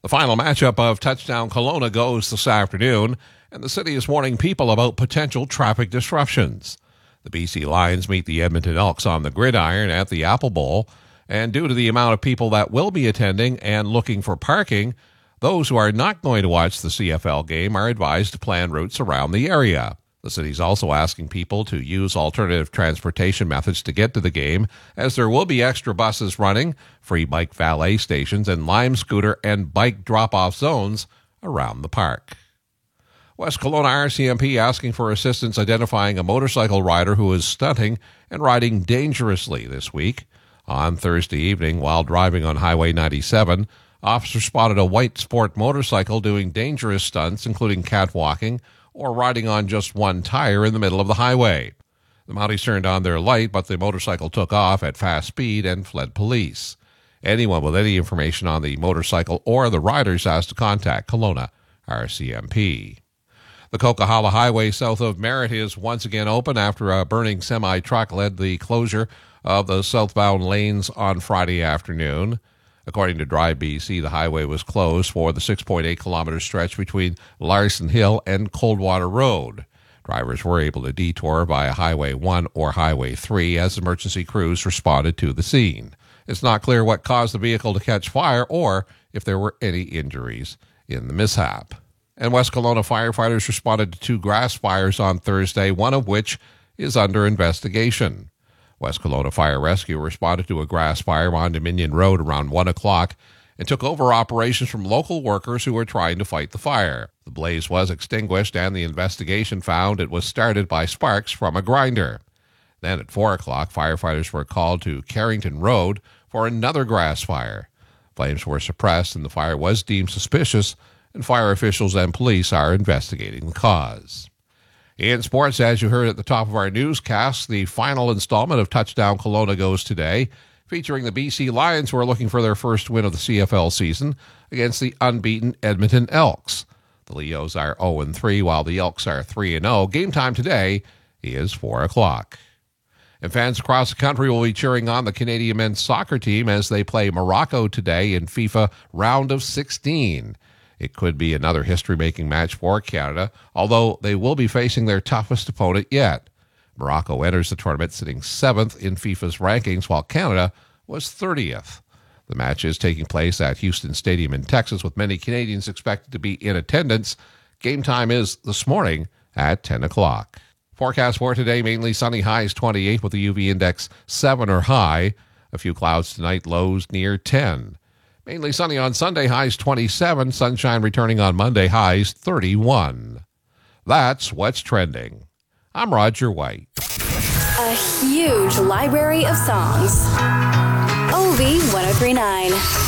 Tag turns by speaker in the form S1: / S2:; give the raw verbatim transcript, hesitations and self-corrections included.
S1: The final matchup of Touchdown Kelowna goes this afternoon, and the city is warning people about potential traffic disruptions. The B C Lions meet the Edmonton Elks on the gridiron at the Apple Bowl, and due to the amount of people that will be attending and looking for parking, those who are not going to watch the C F L game are advised to plan routes around the area. The city's also asking people to use alternative transportation methods to get to the game, as there will be extra buses running, free bike valet stations, and Lime scooter and bike drop-off zones around the park. West Kelowna R C M P asking for assistance identifying a motorcycle rider who is stunting and riding dangerously this week. On Thursday evening, while driving on Highway ninety-seven, officers spotted a white sport motorcycle doing dangerous stunts, including catwalking or riding on just one tire in the middle of the highway. The Mounties turned on their light, but the motorcycle took off at fast speed and fled police. Anyone with any information on the motorcycle or the riders has to contact Kelowna R C M P. The Coquihalla Highway south of Merritt is once again open after a burning semi-truck led the closure of the southbound lanes on Friday afternoon. According to Drive B C, the highway was closed for the six point eight kilometer stretch between Larson Hill and Coldwater Road. Drivers were able to detour via Highway one or Highway three as emergency crews responded to the scene. It's not clear what caused the vehicle to catch fire or if there were any injuries in the mishap. And West Kelowna firefighters responded to two grass fires on Thursday, one of which is under investigation. West Kelowna Fire Rescue responded to a grass fire on Dominion Road around one o'clock and took over operations from local workers who were trying to fight the fire. The blaze was extinguished, and the investigation found it was started by sparks from a grinder. Then at four o'clock, firefighters were called to Carrington Road for another grass fire. Flames were suppressed, and the fire was deemed suspicious, and fire officials and police are investigating the cause. In sports, as you heard at the top of our newscast, the final installment of Touchdown Kelowna goes today, featuring the B C Lions, who are looking for their first win of the C F L season against the unbeaten Edmonton Elks. The Leos are oh and three, while the Elks are three and oh. Game time today is four o'clock. And fans across the country will be cheering on the Canadian men's soccer team as they play Morocco today in FIFA Round of sixteen. It could be another history-making match for Canada, although they will be facing their toughest opponent yet. Morocco enters the tournament sitting seventh in FIFA's rankings, while Canada was thirtieth. The match is taking place at Houston Stadium in Texas, with many Canadians expected to be in attendance. Game time is this morning at ten o'clock. Forecast for today, mainly sunny, highs twenty-eight with the U V index seven or high. A few clouds tonight, lows near ten. Mainly sunny on Sunday, highs twenty-seven. Sunshine returning on Monday, highs thirty-one. That's what's trending. I'm Roger White.
S2: A huge library of songs. O V ten thirty-nine.